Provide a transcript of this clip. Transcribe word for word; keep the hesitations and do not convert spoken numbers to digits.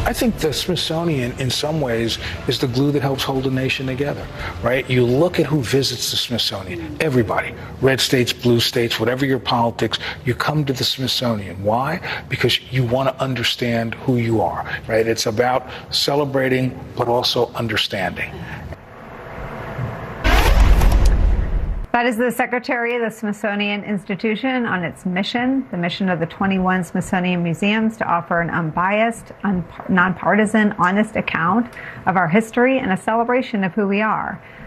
I think the Smithsonian, in some ways, is the glue that helps hold a nation together, right? You look at who visits the Smithsonian, everybody, red states, blue states, whatever your politics, you come to the Smithsonian. Why? Because you want to understand who you are, right? It's about celebrating, but also understanding. That is the Secretary of the Smithsonian Institution on its mission, the mission of the twenty-one Smithsonian Museums to offer an unbiased, un- nonpartisan, honest account of our history and a celebration of who we are.